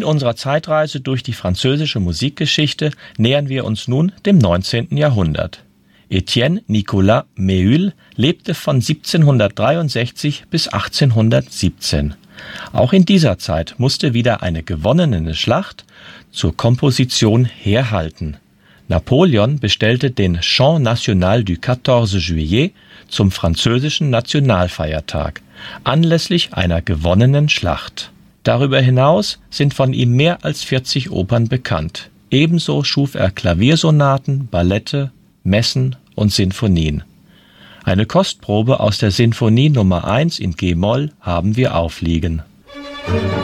In unserer Zeitreise durch die französische Musikgeschichte nähern wir uns nun dem 19. Jahrhundert. Étienne Nicolas Méhul lebte von 1763 bis 1817. Auch in dieser Zeit musste wieder eine gewonnene Schlacht zur Komposition herhalten. Napoleon bestellte den Chant National du 14 Juillet zum französischen Nationalfeiertag, anlässlich einer gewonnenen Schlacht. Darüber hinaus sind von ihm mehr als 40 Opern bekannt. Ebenso schuf er Klaviersonaten, Ballette, Messen und Sinfonien. Eine Kostprobe aus der Sinfonie Nummer 1 in G-Moll haben wir aufliegen.